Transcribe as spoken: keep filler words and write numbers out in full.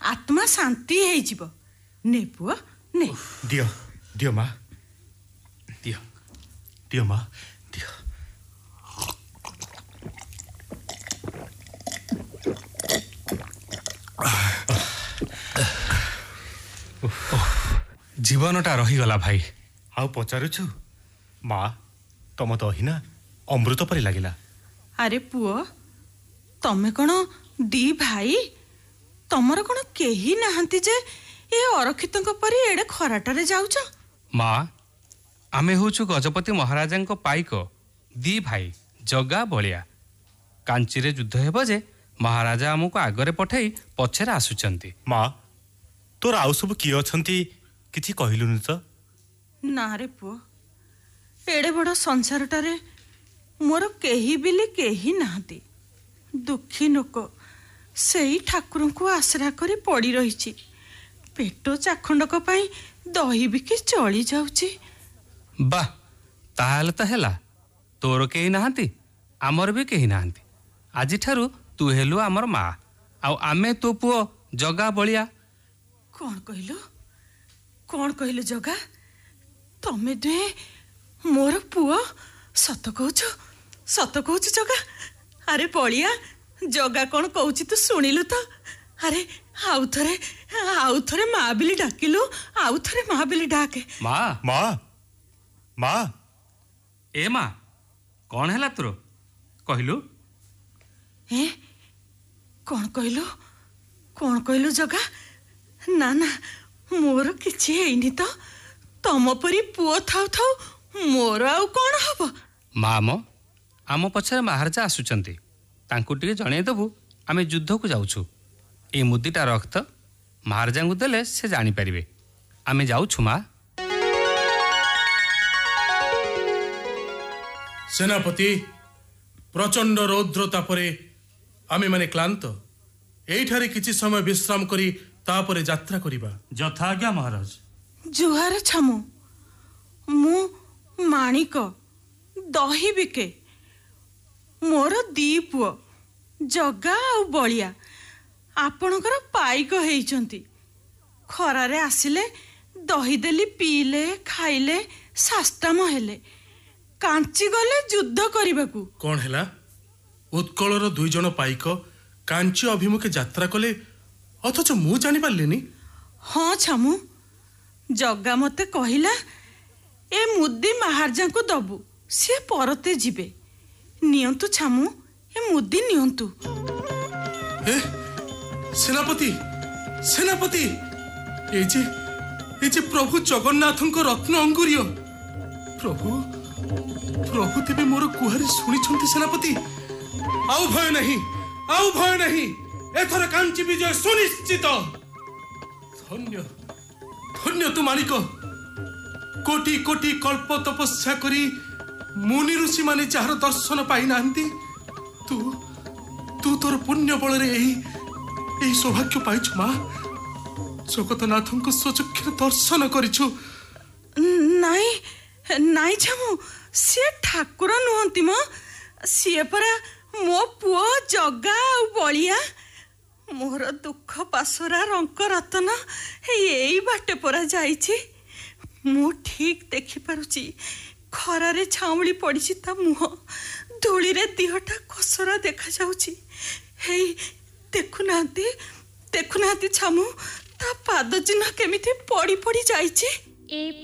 आत्मा शांति हो ने पुआ ने दियो दियो माँ दियो दियो माँ दियो। जीवनटा रहीगला भाई। आउ पचारुछु माँ तम दही ना अमृत परी लागिला। अरे पुआ तमे कौन दी भाई तमर कौन केही नाहंती जे ए अरक्षितंक परी एडे खराटारे जाउछ। माँ आमे होछु गजपति महाराजांको पाइक दी भाई जगा बलिया। कांचीरे युद्ध हेब जे महाराजा आमको आगरे पठाई पछरे आसुचंती। माँ तोर आउ सब किए अछंती किछि कहिलुनी त? ना रे पुआ एडे बड़ संसारटारे मोर केही बिली केही नाहंती। दुखी लोक सेई ठाकुर को आसरा करी पड़ी रही। पेट चाखंडक पाई दही बिकी चली जाउची। बा ताहले त हेला तोर केही नाहंती आमर भी केही नाहंती। आजि ठारू तू हेलु आमर माँ आउ आमे तो पुओ जगा बलिया। कौन कहलु कौन कहलु जगा तमे दुहे मोर पुओ सत कहूछु सत कहूछु जगा। अरे बलिया जगा कौन कहूची तू सुनिलु तो? अरे आउ थरे आउ थरे माँ बिली डाकिलु आउ थरे माँ बिली डाके। माँ माँ माँ ए माँ कौन हैला तोर कहलु? ए कौन कहलु कौन कहलु जगा? ना ना मोर किछि हेइनी तो तम परी पुओ थाउ थाउ मोर आउ कौन हबो? माँ मो आम पछरे महाराजा आसुचंती तांकु टिके जणै देबु आमे युद्ध को जाउछु। ए मुद्दीटा रक्त महाराजा को देले से जानी परिबे। आमे जाउछु माँ। सेनापति प्रचंड रौद्रता परे आमे माने क्लांत एठारे किछि समय विश्राम करी तापरे यात्रा करिबा। यथाज्ञा महाराज। जुहार छमु मु माणिक दही बिके मोर दी पुओ जगा आ बलिया आपणकर पाइक हेइचंती। खरारे आसिले दही देली पीले खाइले सास्ताम हेले कांची गले युद्ध करबाकू। कौन हैला उत्कलर दुई जन पाइक कांची अभिमुखे यात्रा कले अथच मु जानि पारलिनी। हाँ छमु जगा मते कहिला ए मुद्दी महाराजा को दबु से परते जिबे। नियंतु छामु ए मुद्दी नियंतु। ए सेनापति सेनापति ए जे ए जे प्रभु जगन्नाथंको रत्न अंगुरिय। प्रभु प्रभु तेबे मोर कुहारी सुनी छंती सेनापति। आउ भय नहीं आउ भय नहीं एथर कांची विजय सुनिश्चित। धन्य धन्य तू मालिक। कोटि कोटि कल्प तपस्या करी मुनि ऋषि माने जार दर्शन पाई नांती तू तू तोर पुण्य बल रे एही एही सौभाग्य पाइछु माँ। जगतनाथंको स्वचक्षुर दर्शन करिछु। नाई नाई छमु से ठाकुर नुहंती म से परा मो पुओ जगा आ बलिया। मोर दुख पासरा रंक रतन एई बाटे परा जाइछि। मु ठीक देखि पारुछि खरारे छाउली पड़िछि ता मुह धूली रे देहटा कसरा देखा जाउछि। हेई देखुनांती देखुनांती छामु ता पाद चिन्ह केमिति पड़ी पड़ी जाइछि।